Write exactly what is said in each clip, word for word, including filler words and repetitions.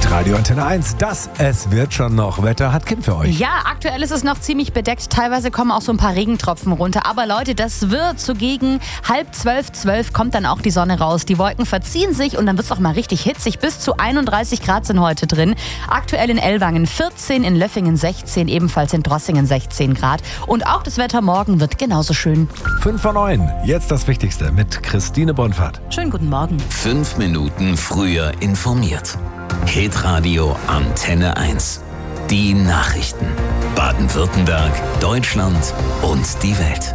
Radio Antenne eins, das Es wird schon noch. Wetter hat Kim für euch. Ja, aktuell ist es noch ziemlich bedeckt. Teilweise kommen auch so ein paar Regentropfen runter. Aber Leute, das wird so gegen halb zwölf, zwölf kommt dann auch die Sonne raus. Die Wolken verziehen sich und dann wird es auch mal richtig hitzig. Bis zu einunddreißig Grad sind heute drin. Aktuell in Ellwangen vierzehn, in Löffingen sechzehn, ebenfalls in Drossingen sechzehn Grad. Und auch das Wetter morgen wird genauso schön. fünf vor neun, jetzt das Wichtigste mit Christine Bonfahrt. Schönen guten Morgen. Fünf Minuten früher informiert. Hitradio Antenne eins. Die Nachrichten. Baden-Württemberg, Deutschland und die Welt.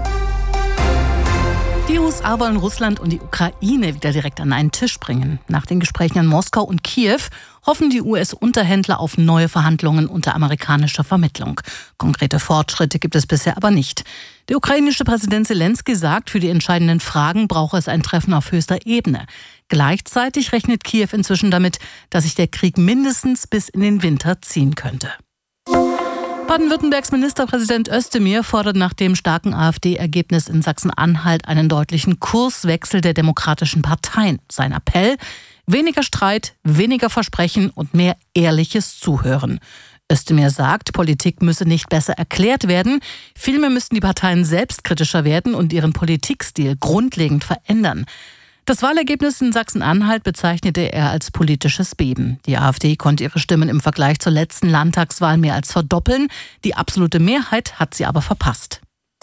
Die U S A wollen Russland und die Ukraine wieder direkt an einen Tisch bringen. Nach den Gesprächen in Moskau und Kiew hoffen die U S-Unterhändler auf neue Verhandlungen unter amerikanischer Vermittlung. Konkrete Fortschritte gibt es bisher aber nicht. Der ukrainische Präsident Zelensky sagt, für die entscheidenden Fragen brauche es ein Treffen auf höchster Ebene. Gleichzeitig rechnet Kiew inzwischen damit, dass sich der Krieg mindestens bis in den Winter ziehen könnte. Baden-Württembergs Ministerpräsident Özdemir fordert nach dem starken AfD-Ergebnis in Sachsen-Anhalt einen deutlichen Kurswechsel der demokratischen Parteien. Sein Appell: weniger Streit, weniger Versprechen und mehr ehrliches Zuhören. Özdemir sagt, Politik müsse nicht besser erklärt werden, vielmehr müssten die Parteien selbstkritischer werden und ihren Politikstil grundlegend verändern. Das Wahlergebnis in Sachsen-Anhalt bezeichnete er als politisches Beben. Die AfD konnte ihre Stimmen im Vergleich zur letzten Landtagswahl mehr als verdoppeln. Die absolute Mehrheit hat sie aber verpasst.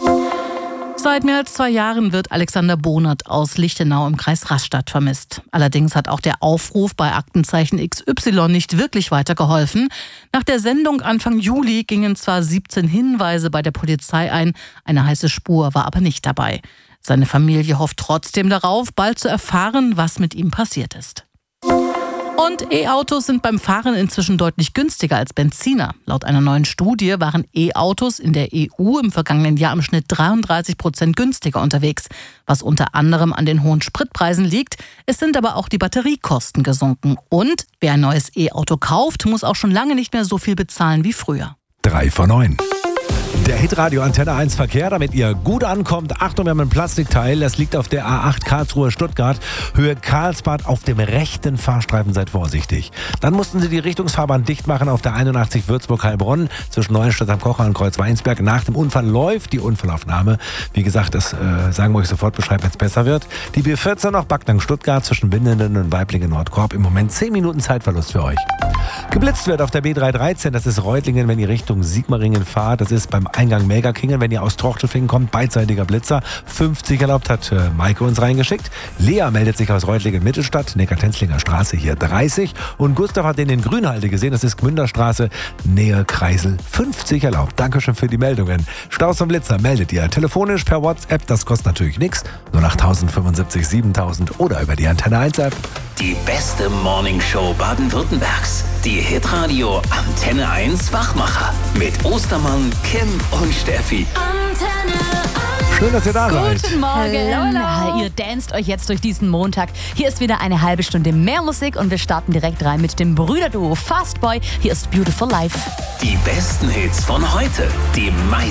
Seit mehr als zwei Jahren wird Alexander Bonert aus Lichtenau im Kreis Rastatt vermisst. Allerdings hat auch der Aufruf bei Aktenzeichen X Y nicht wirklich weitergeholfen. Nach der Sendung Anfang Juli gingen zwar siebzehn Hinweise bei der Polizei ein, eine heiße Spur war aber nicht dabei. Seine Familie hofft trotzdem darauf, bald zu erfahren, was mit ihm passiert ist. Und E-Autos sind beim Fahren inzwischen deutlich günstiger als Benziner. Laut einer neuen Studie waren E-Autos in der E U im vergangenen Jahr im Schnitt dreiunddreißig Prozent günstiger unterwegs, was unter anderem an den hohen Spritpreisen liegt. Es sind aber auch die Batteriekosten gesunken. Und wer ein neues E-Auto kauft, muss auch schon lange nicht mehr so viel bezahlen wie früher. drei vor neun. Der Hitradio Antenne eins Verkehr, damit ihr gut ankommt. Achtung, wir haben ein Plastikteil, das liegt auf der A acht Karlsruhe-Stuttgart, Höhe Karlsbad auf dem rechten Fahrstreifen, seid vorsichtig. Dann mussten sie die Richtungsfahrbahn dicht machen auf der einundachtzig Würzburg-Heilbronn zwischen Neuenstadt am Kocher und Kreuz-Weinsberg. Nach dem Unfall läuft die Unfallaufnahme. Wie gesagt, das äh, sagen wir euch sofort Bescheid, wenn es besser wird. Die B vierzehn noch Backnang-Stuttgart zwischen Windenden und Weiblingen-Nordkorb. Im Moment zehn Minuten Zeitverlust für euch. Geblitzt wird auf der B dreihundertdreizehn, das ist Reutlingen, wenn ihr Richtung Sigmaringen fahrt. Das ist beim Eingang Megakingen, wenn ihr aus Trochtelfingen kommt, beidseitiger Blitzer. fünfzig erlaubt, hat äh, Maike uns reingeschickt. Lea meldet sich aus Reutlingen-Mittelstadt, Neckar-Tenzlinger Straße hier dreißig. Und Gustav hat den in Grünhalde gesehen, das ist Gmünderstraße, Nähe Kreisel, fünfzig erlaubt. Dankeschön für die Meldungen. Staus und Blitzer meldet ihr telefonisch per WhatsApp, das kostet natürlich nichts. null acht fünfundsiebzig siebentausend oder über die Antenne eins App. Die beste Morningshow Baden-Württembergs. Die Hitradio Antenne eins Wachmacher. Mit Ostermann, Kim und Steffi. Antenne eins. Schön, dass ihr da seid. Guten Morgen. Hello. Ihr danst euch jetzt durch diesen Montag. Hier ist wieder eine halbe Stunde mehr Musik und wir starten direkt rein mit dem Brüderduo Fastboy. Hier ist Beautiful Life. Die besten Hits von heute. Die meisten